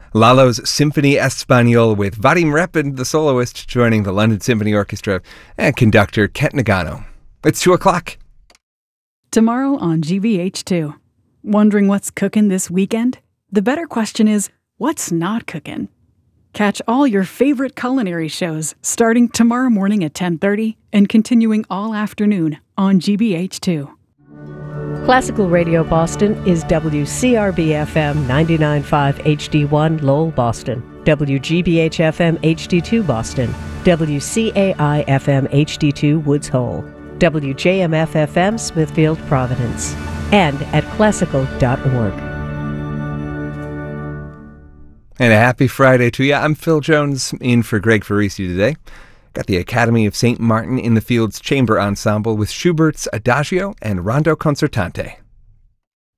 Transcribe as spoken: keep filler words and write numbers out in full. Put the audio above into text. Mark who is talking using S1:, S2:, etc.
S1: Lalo's Symphony Espagnole with Vadim Repin, the soloist, joining the London Symphony Orchestra, and conductor Kent Nagano. It's two o'clock.
S2: Tomorrow on G B H two. Wondering what's cooking this weekend? The better question is, what's not cooking? Catch all your favorite culinary shows starting tomorrow morning at ten thirty and continuing all afternoon on G B H two.
S3: Classical Radio Boston is W C R B F M ninety-nine point five H D one Lowell, Boston, W G B H F M H D two Boston, W C A I F M H D two Woods Hole, W J M F F M Smithfield, Providence, and at classical dot org.
S1: And a happy Friday to you. I'm Phil Jones, in for Greg Farisi today. Got the Academy of Saint Martin in the Fields Chamber Ensemble with Schubert's Adagio and Rondo Concertante.